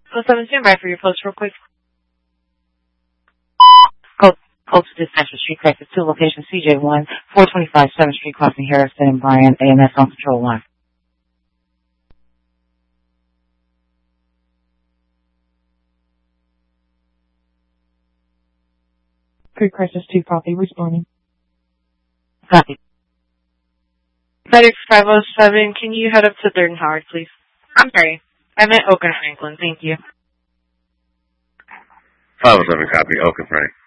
So 7, stand by for your post real quick. Code to Dispatcher Street, Crisis 2, location CJ1, 425 7th Street, crossing Harrison and Bryan, AMS on control line. Crisis 2, copy, responding. Copy. FedEx 507, can you head up to 3rd and Howard, please? I'm sorry. I meant Oak and Franklin, thank you. 507, copy, Oak and Frank.